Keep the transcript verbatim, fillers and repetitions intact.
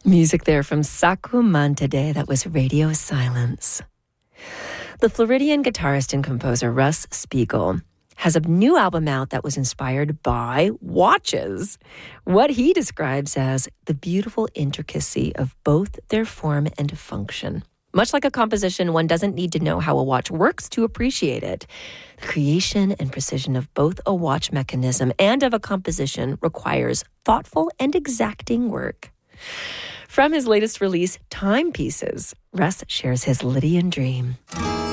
Music there from Saku Mantade. That was Radio Silence. The Floridian guitarist and composer Russ Spiegel has a new album out that was inspired by watches. What he describes as the beautiful intricacy of both their form and function. Much like a composition, one doesn't need to know how a watch works to appreciate it. The creation and precision of both a watch mechanism and of a composition requires thoughtful and exacting work. From his latest release, Timepieces, Russ shares his Lydian dream.